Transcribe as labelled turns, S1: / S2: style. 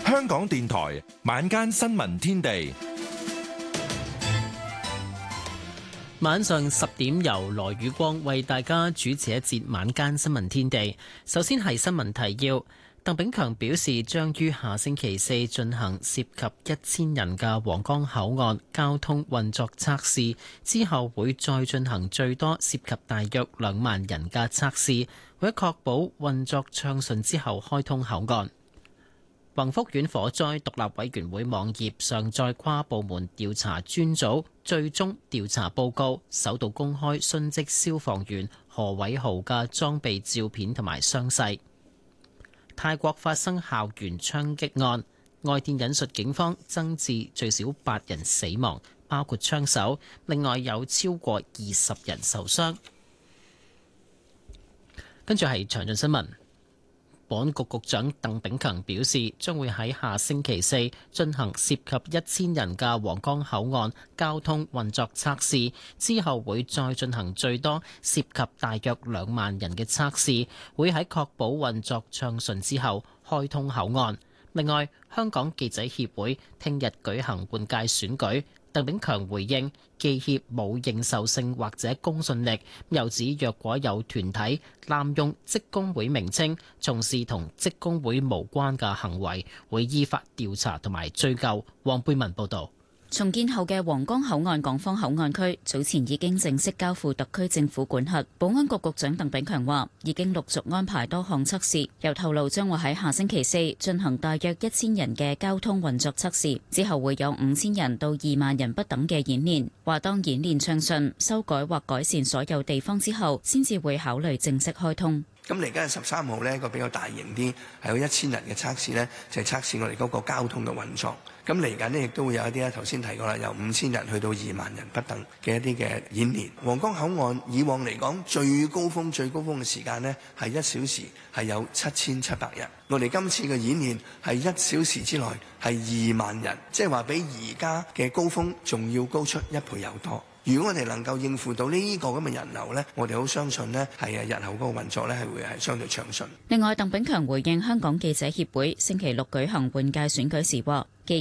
S1: 香港電台晚間新聞天地，
S2: 晚上10點由羅宇光為大家主持一節晚間新聞天地。首先係新聞提要。鄧炳強表示，將於下星期四進行涉及1000人嘅皇崗口岸交通運作測試，之後會再進行最多涉及大約2萬人嘅測試，為確保運作暢順之後開通口岸。宏福苑火災獨立委員會網頁上載跨部門調查專組最終調查報告，首度公開殉職消防員何偉豪嘅裝備照片同埋傷勢。泰國發生校園槍擊案，外電引述警方增至最少8人死亡，包括槍手，另外有超過20人受傷。跟住係詳盡新聞。保安局局長鄧炳強表示，將會喺下星期四進行涉及1000人嘅皇崗口岸交通運作測試，之後會再進行最多涉及大約2萬人嘅測試，會喺確保運作暢順之後開通口岸。另外，香港記者協會聽日舉行換屆選舉。鄧炳強回應，記協冇認受性或者公信力，又指若果有團體濫用職工會名稱，從事同職工會無關嘅行為，會依法調查同埋追究。黃貝文報導。
S3: 重建後嘅皇崗口岸港方口岸區早前已經正式交付特區政府管轄。保安局局長鄧炳強話，已經陸續安排多項測試，又透露將會喺下星期四進行大約1000人嘅交通運作測試，之後會有5000人到2萬人不等嘅演練。話當演練暢順，修改或改善所有地方之後，先至會考慮正式開通。
S4: 咁嚟緊13號呢個比較大型啲，係有1000人嘅測試呢，就係測試我哋嗰個交通嘅運作。咁嚟緊呢，亦都會有一啲咧，頭先提過啦，由5000人去到2萬人不等嘅一啲嘅演練。皇崗口岸以往嚟講最高峰嘅時間呢，係1小時係有7700人。我哋今次嘅演練係1小時之內係2萬人，即係話比而家嘅高峰仲要高出1倍有多。如果我哋能夠應付到呢個咁嘅人流呢，我哋好相信呢係日後嗰個運作呢係會係相對暢順。
S3: 另外，鄧炳強回應香港記者協會星期六舉行換屆選舉時話，